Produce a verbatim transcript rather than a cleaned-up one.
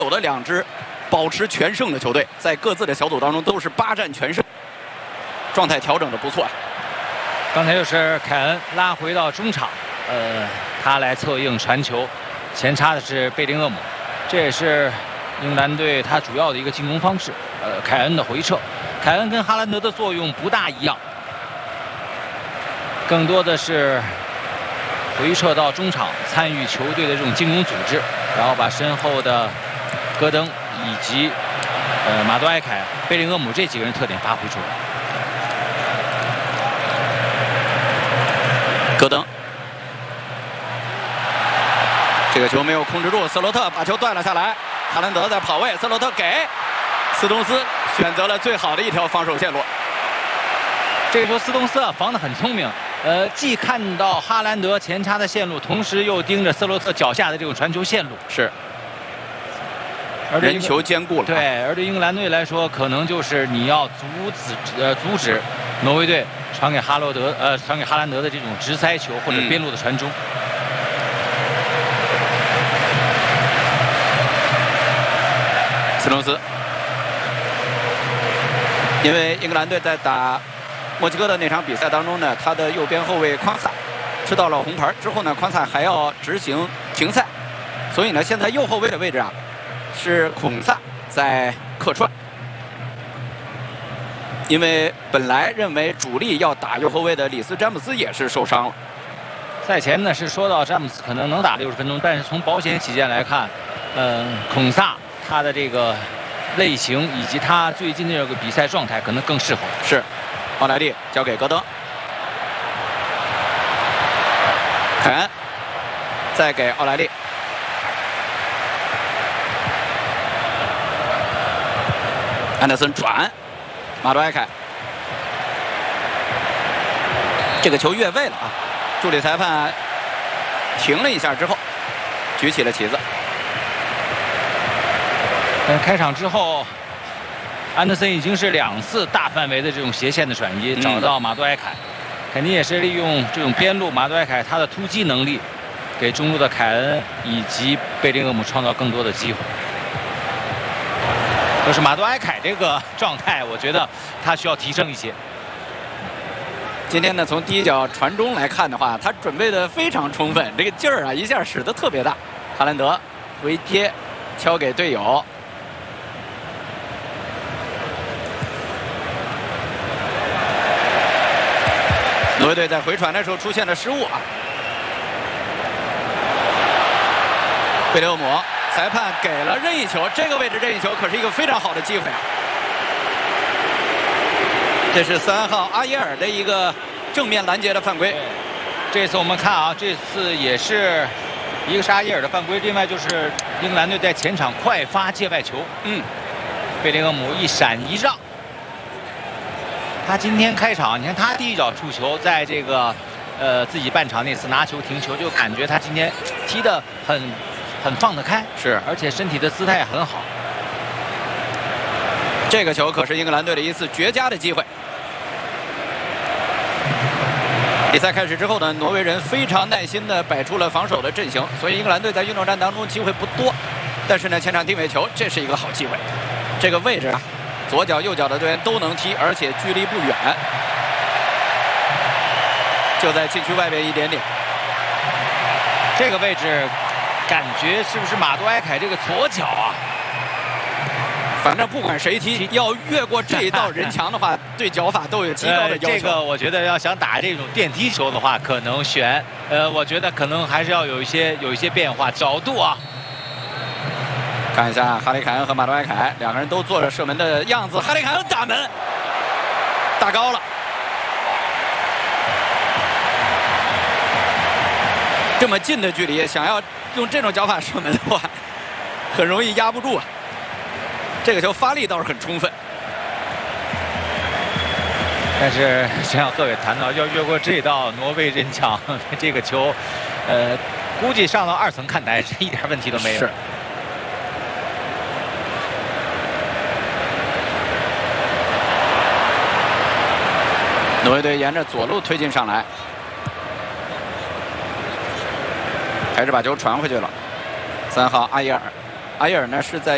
有的两支保持全胜的球队，在各自的小组当中都是八战全胜，状态调整的不错。 刚才又是凯恩拉回到中场，呃，他来策应传球，前插的是贝林厄姆，这也是英格兰队他主要的一个进攻方式。呃，凯恩的回撤，凯恩跟哈兰德的作用不大一样，更多的是回撤到中场，参与球队的这种进攻组织，然后把身后的戈登以及呃马多埃凯、贝林厄姆这几个人特点发挥出来。 戈登，这个球没有控制住，斯洛特把球断了下来，哈兰德在跑位，斯洛特给斯通斯选择了最好的一条防守线路。 这个时候斯通斯啊防得很聪明，呃，既看到哈兰德前插的线路，同时又盯着斯洛特脚下的这种传球线路， 是， 而人球兼顾了。 对，而对英格兰队来说，可能就是你要阻止呃阻止挪威队传给哈罗德呃传给哈兰德的这种直塞球或者边路的传中。嗯、 斯通斯，因为英格兰队在打墨西哥的那场比赛当中呢，他的右边后卫夸萨吃到了红牌之后呢，夸萨还要执行停赛，所以呢，现在右后卫的位置啊是孔萨在客串。因为本来认为主力要打右后卫的里斯詹姆斯也是受伤了。 赛前呢是说到詹姆斯可能能打六十分钟，但是从保险起见来看，嗯、呃，孔萨他的这个类型以及他最近的这个比赛状态可能更适合。 是，奥莱利交给戈登，凯恩再给奥莱利，安德森转。马多埃凯，这个球越位了啊！助理裁判停了一下之后，举起了旗子。 但开场之后，安德森已经是两次大范围的这种斜线的转移，找到马多埃凯，肯定也是利用这种边路马多埃凯他的突击能力，给中路的凯恩以及贝林厄姆创造更多的机会。就是马多埃凯这个状态，我觉得他需要提升一些。 今天呢，从第一脚传中来看的话，他准备的非常充分，这个劲儿啊一下使得特别大。哈兰德回贴，敲给队友。挪威队在回传的时候出现了失误啊。贝林厄姆。裁判给了任意球，这个位置任意球可是一个非常好的机会啊！这是三号阿耶尔的一个正面拦截的犯规。 这次我们看啊，这次也是一个是阿耶尔的犯规，另外就是英格兰队在前场快发界外球。嗯，贝林厄姆一闪一让，他今天开场，你看他第一脚触球，在这个呃自己半场那次拿球停球，就感觉他今天踢得很。很放得开， 是， 而且身体的姿态也很好。 这个球可是英格兰队的一次绝佳的机会。比赛开始之后呢，挪威人非常耐心地摆出了防守的阵型，所以英格兰队在运动战当中机会不多。但是呢，前场定位球，这是一个好机会。这个位置啊，左脚右脚的队员都能踢，而且距离不远，就在禁区外边一点点。 这个位置。感觉是不是马多埃凯这个左脚啊？ 反正不管谁踢，要越过这一道人墙的话，对脚法都有极高的要求。 呃、这个我觉得要想打这种电梯球的话，可能选呃，我觉得可能还是要有一些有一些变化角度啊。 看一下哈里凯恩和马多埃凯两个人都做着射门的样子，哈里凯恩打门，打高了。这么近的距离，想要用这种脚法射门的话，很容易压不住啊。这个球发力倒是很充分， 但是像各位谈到要越过这道挪威人墙，这个球，呃，估计上到二层看台是一点问题都没有。 是。挪威队沿着左路推进上来。还是把球传回去了。三号阿耶尔，阿耶尔呢是在。